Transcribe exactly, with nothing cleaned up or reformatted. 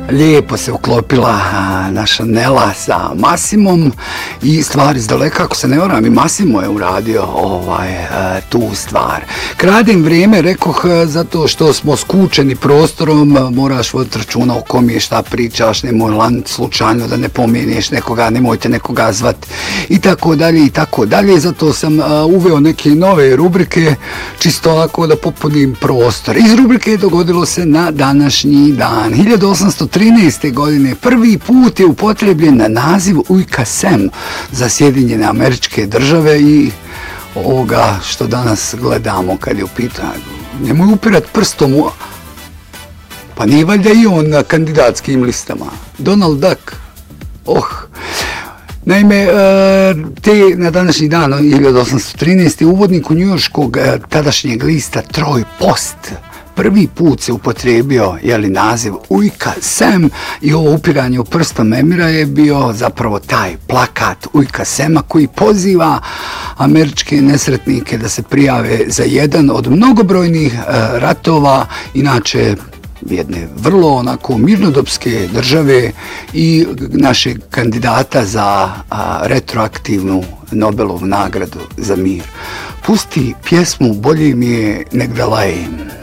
lijepo se uklopila naša Nela sa Masimom i stvar iz daleka, ako se ne varam, i Masimo je uradio ovaj, tu stvar. Kradim vrijeme, rekoh, zato što smo skučeni prostorom, moraš voditi računa o kom je šta pričaš, nemoj lan slučajno da ne pomeneš nekoga, nemojte nekoga zvat i tako dalje i tako dalje. Zato sam uveo neke nove rubrike, čisto ovako da popunim prostor. Iz rubrike dogodilo se na današnji dan. hiljadu osamsto trinaeste. godine prvi put je upotrebljen naziv U K S A M za Sjedinjene Američke Države i ovoga što danas gledamo kad je u pitanju. Nemoj upirat prstom u... Pa nije valjda i on na kandidatskim listama. Donald Duck. Oh... Naime, te na današnji dan, hiljadu osamsto trinaeste. uvodnik u njujorškog tadašnjeg lista Troy Post prvi put se upotrijebio jeli, naziv U K S A M i ovo upiranje u prstom Emira je bio zapravo taj plakat U K S A M-a koji poziva američke nesretnike da se prijave za jedan od mnogobrojnih uh, ratova, inače jedne vrlo onako mirnodopske države i našeg kandidata za a, retroaktivnu Nobelovu nagradu za mir. Pusti pjesmu Bolje mi je nek da lajem.